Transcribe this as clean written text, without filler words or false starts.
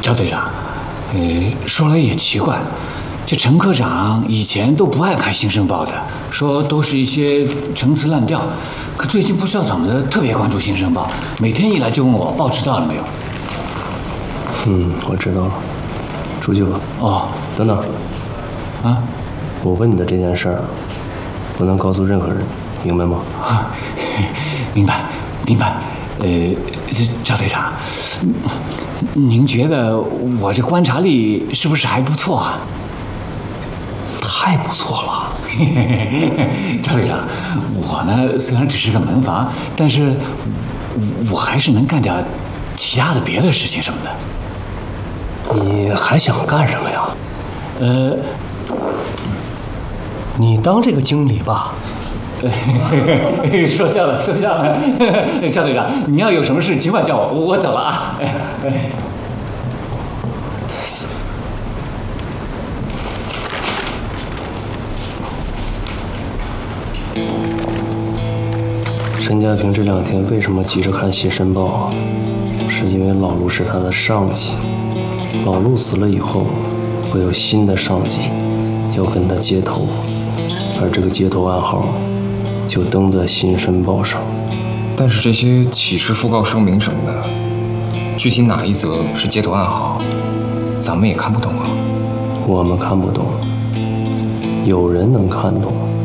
赵队长，说来也奇怪，这陈科长以前都不爱看《新生报》的，说都是一些陈词滥调。可最近不知道怎么的，特别关注《新生报》，每天一来就问我报纸到了没有。 我知道了，出去吧。 哦， 等等， 啊， 我问你的这件事儿，不能告诉任何人，明白吗？ 明白，明白。赵队长，您觉得我这观察力是不是还不错啊？ 太不错了。 赵队长，我呢虽然只是个门房，但是我还是能干点其他的别的事情什么的。 你还想干什么呀？你当这个经理吧。 说笑了，说笑了。赵队长，你要有什么事尽管叫我，我走了啊。 陈家平这2天为什么急着看《新申报》？是因为老陆是他的上级，老陆死了以后，会有新的上级要跟他接头，而这个接头暗号就登在《新申报》上。 但是这些启事讣告声明什么的，具体哪一则是接头暗号，咱们也看不懂啊。 我们看不懂，有人能看懂。